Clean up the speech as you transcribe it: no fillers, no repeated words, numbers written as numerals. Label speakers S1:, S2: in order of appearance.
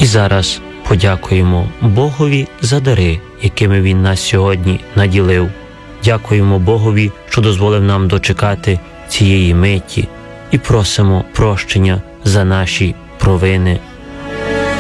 S1: І зараз подякуємо Богові за дари, якими Він нас сьогодні наділив. Дякуємо Богові, що дозволив нам дочекати цієї миті, і просимо прощення за наші провини